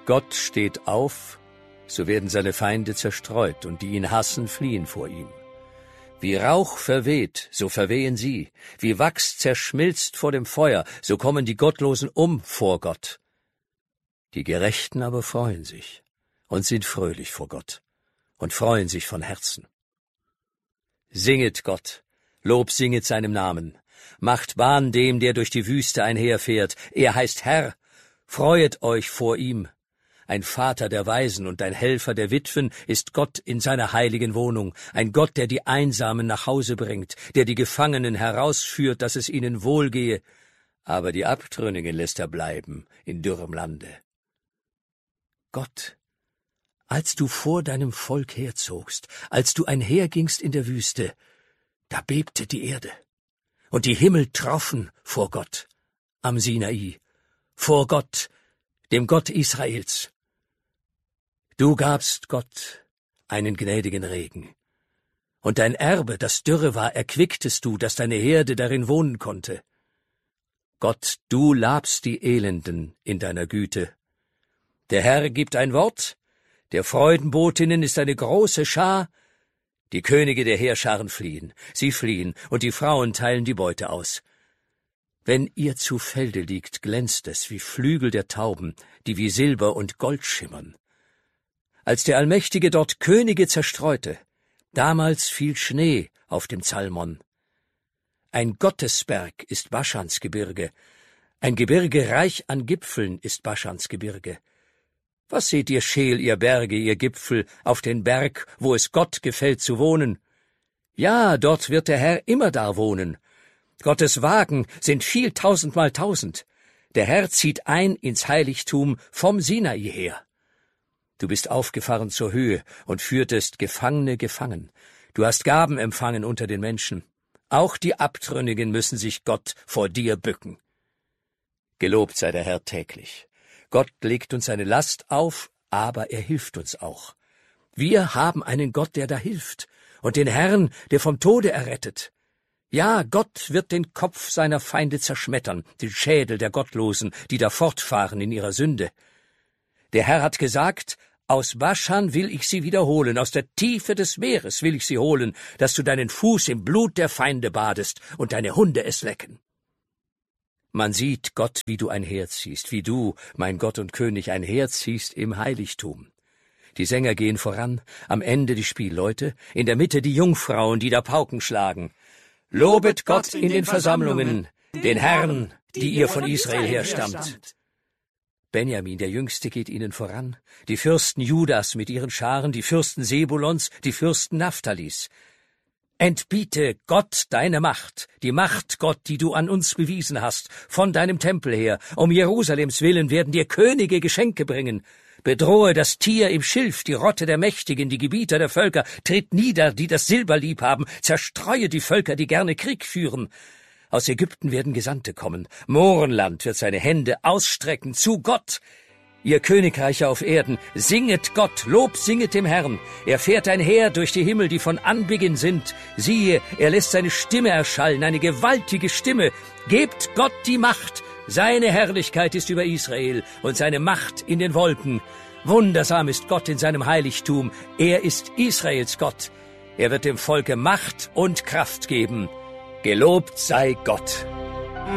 Gott steht auf, so werden seine Feinde zerstreut, und die ihn hassen, fliehen vor ihm. Wie Rauch verweht, so verwehen sie, wie Wachs zerschmilzt vor dem Feuer, so kommen die Gottlosen vor Gott. Die Gerechten aber freuen sich und sind fröhlich vor Gott und freuen sich von Herzen. Singet Gott, Lob singet seinem Namen, macht Bahn dem, der durch die Wüste einherfährt, er heißt Herr, freuet euch vor ihm. Ein Vater der Waisen und ein Helfer der Witwen ist Gott in seiner heiligen Wohnung, ein Gott, der die Einsamen nach Hause bringt, der die Gefangenen herausführt, dass es ihnen wohlgehe, aber die Abtrünnigen lässt er bleiben in dürrem Lande. Gott, als du vor deinem Volk herzogst, als du einhergingst in der Wüste, da bebte die Erde, und die Himmel troffen vor Gott am Sinai, vor Gott, dem Gott Israels. Du gabst Gott einen gnädigen Regen, und dein Erbe, das dürre war, erquicktest du, dass deine Herde darin wohnen konnte. Gott, du labst die Elenden in deiner Güte. Der Herr gibt ein Wort, der Freudenbotinnen ist eine große Schar, die Könige der Heerscharen fliehen, sie fliehen, und die Frauen teilen die Beute aus. Wenn ihr zu Felde liegt, glänzt es wie Flügel der Tauben, die wie Silber und Gold schimmern. Als der Allmächtige dort Könige zerstreute, damals fiel Schnee auf dem Zalmon. Ein Gottesberg ist Baschans Gebirge, ein Gebirge reich an Gipfeln ist Baschans Gebirge. Was seht ihr scheel, ihr Berge, ihr Gipfel, auf den Berg, wo es Gott gefällt zu wohnen? Ja, dort wird der Herr immerdar wohnen. Gottes Wagen sind viel tausendmal tausend. Der Herr zieht ein ins Heiligtum vom Sinai her. Du bist aufgefahren zur Höhe und führtest Gefangene gefangen. Du hast Gaben empfangen unter den Menschen. Auch die Abtrünnigen müssen sich Gott vor dir bücken. Gelobt sei der Herr täglich. Gott legt uns seine Last auf, aber er hilft uns auch. Wir haben einen Gott, der da hilft, und den Herrn, der vom Tode errettet. Ja, Gott wird den Kopf seiner Feinde zerschmettern, den Schädel der Gottlosen, die da fortfahren in ihrer Sünde. Der Herr hat gesagt, aus Baschan will ich sie wiederholen, aus der Tiefe des Meeres will ich sie holen, dass du deinen Fuß im Blut der Feinde badest und deine Hunde es lecken. Man sieht, Gott, wie du einherziehst, wie du, mein Gott und König, einherziehst im Heiligtum. Die Sänger gehen voran, am Ende die Spielleute, in der Mitte die Jungfrauen, die da Pauken schlagen. Lobet Gott in den Versammlungen, den Herrn, die ihr von Israel herstammt. Benjamin, der Jüngste, geht ihnen voran, die Fürsten Judas mit ihren Scharen, die Fürsten Sebulons, die Fürsten Naphtalis. Entbiete Gott deine Macht, die Macht, Gott, die du an uns bewiesen hast, von deinem Tempel her. Um Jerusalems willen werden dir Könige Geschenke bringen. Bedrohe das Tier im Schilf, die Rotte der Mächtigen, die Gebieter der Völker. Tritt nieder, die das Silber lieb haben. Zerstreue die Völker, die gerne Krieg führen. Aus Ägypten werden Gesandte kommen. Mohrenland wird seine Hände ausstrecken zu Gott. Ihr Königreiche auf Erden, singet Gott, Lob singet dem Herrn. Er fährt einher durch die Himmel, die von Anbeginn sind. Siehe, er lässt seine Stimme erschallen, eine gewaltige Stimme. Gebt Gott die Macht. Seine Herrlichkeit ist über Israel und seine Macht in den Wolken. Wundersam ist Gott in seinem Heiligtum. Er ist Israels Gott. Er wird dem Volke Macht und Kraft geben. Gelobt sei Gott.